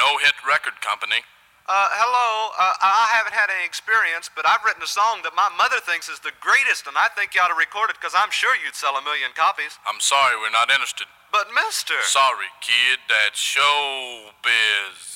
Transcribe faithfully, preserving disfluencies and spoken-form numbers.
No Hit Record Company. Uh, hello. Uh, I haven't had any experience, but I've written a song that my mother thinks is the greatest, and I think you ought to record it because I'm sure you'd sell a million copies. I'm sorry, we're not interested. But, mister... Sorry, kid, that's showbiz.